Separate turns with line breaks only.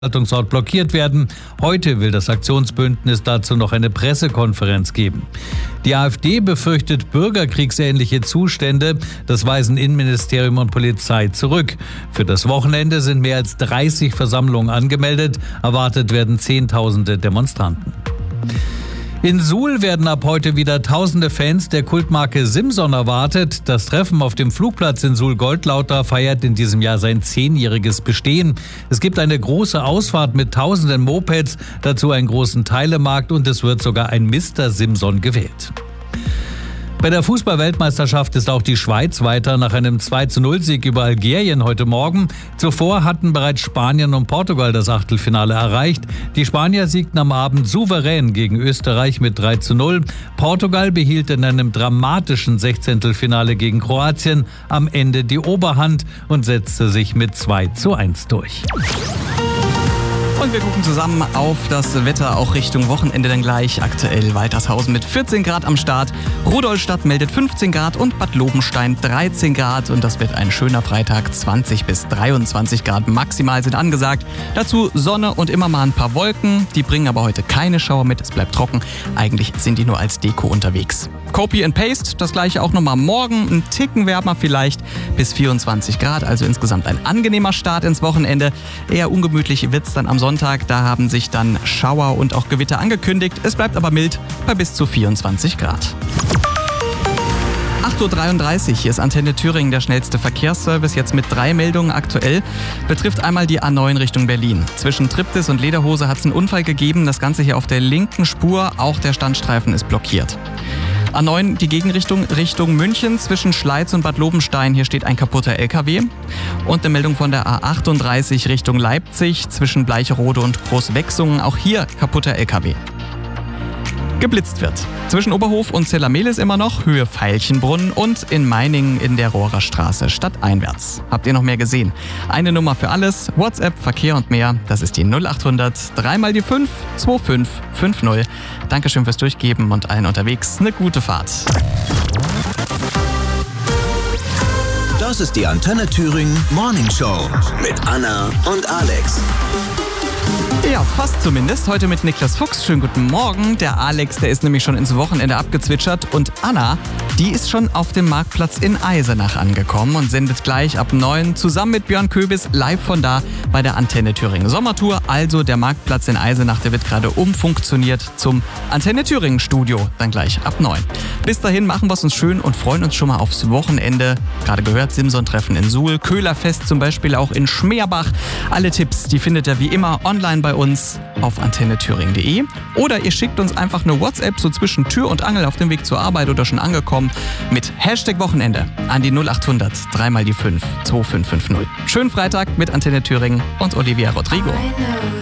Veranstaltungsort blockiert werden. Heute will das Aktionsbündnis dazu noch eine Pressekonferenz geben. Die AfD befürchtet bürgerkriegsähnliche Zustände. Das weisen Innenministerium und Polizei zurück. Für das Wochenende sind mehr als 30 Versammlungen angemeldet. Erwartet werden Zehntausende Demonstranten. In Suhl werden ab heute wieder tausende Fans der Kultmarke Simson erwartet. Das Treffen auf dem Flugplatz in Suhl-Goldlauter feiert in diesem Jahr sein 10-jähriges Bestehen. Es gibt eine große Ausfahrt mit tausenden Mopeds, dazu einen großen Teilemarkt und es wird sogar ein Mr. Simson gewählt. Bei der Fußball-Weltmeisterschaft ist auch die Schweiz weiter nach einem 2:0-Sieg über Algerien heute Morgen. Zuvor hatten bereits Spanien und Portugal das Achtelfinale erreicht. Die Spanier siegten am Abend souverän gegen Österreich mit 3:0. Portugal behielt in einem dramatischen Sechzehntelfinale gegen Kroatien am Ende die Oberhand und setzte sich mit 2:1 durch.
Und wir gucken zusammen auf das Wetter, auch Richtung Wochenende dann gleich. Aktuell Waltershausen mit 14 Grad am Start, Rudolstadt meldet 15 Grad und Bad Lobenstein 13 Grad. Und das wird ein schöner Freitag, 20 bis 23 Grad maximal sind angesagt. Dazu Sonne und immer mal ein paar Wolken. Die bringen aber heute keine Schauer mit, es bleibt trocken. Eigentlich sind die nur als Deko unterwegs. Copy and Paste, das gleiche auch nochmal morgen. Ein Ticken wärmer vielleicht bis 24 Grad, also insgesamt ein angenehmer Start ins Wochenende. Eher ungemütlich wird's dann am Sonntag, da haben sich dann Schauer und auch Gewitter angekündigt. Es bleibt aber mild bei bis zu 24 Grad. 8:33 Uhr, hier ist Antenne Thüringen, der schnellste Verkehrsservice, jetzt mit 3 Meldungen aktuell. Betrifft einmal die A9 Richtung Berlin. Zwischen Triptis und Lederhose hat es einen Unfall gegeben, das Ganze hier auf der linken Spur, auch der Standstreifen ist blockiert. A9, die Gegenrichtung Richtung München zwischen Schleiz und Bad Lobenstein. Hier steht ein kaputter LKW. Und eine Meldung von der A38 Richtung Leipzig zwischen Bleicherode und Großwechsungen. Auch hier kaputter LKW. Geblitzt wird. Zwischen Oberhof und Zellermelis immer noch, Höhe Veilchenbrunn und in Meiningen in der Rohrerstraße stadteinwärts. Habt ihr noch mehr gesehen? Eine Nummer für alles, WhatsApp, Verkehr und mehr, das ist die 0800 3 die 5 2550. Dankeschön fürs Durchgeben und allen unterwegs eine gute Fahrt.
Das ist die Antenne Thüringen Morning Show mit Anna und Alex.
Ja, fast zumindest. Heute mit Niklas Fuchs. Schönen guten Morgen. Der Alex, der ist nämlich schon ins Wochenende abgezwitschert. Und Anna, die ist schon auf dem Marktplatz in Eisenach angekommen und sendet gleich ab 9 zusammen mit Björn Köbis live von da bei der Antenne Thüringen Sommertour. Also der Marktplatz in Eisenach, der wird gerade umfunktioniert zum Antenne Thüringen Studio. Dann gleich ab 9. Bis dahin machen wir es uns schön und freuen uns schon mal aufs Wochenende. Gerade gehört, Simson-Treffen in Suhl, Köhlerfest zum Beispiel auch in Schmerbach. Alle Tipps, die findet ihr wie immer online bei uns auf antennethüringen.de oder ihr schickt uns einfach eine WhatsApp so zwischen Tür und Angel auf dem Weg zur Arbeit oder schon angekommen mit Hashtag Wochenende an die 0800 3 die 5 2550. Schönen Freitag mit Antenne Thüringen und Olivia Rodrigo.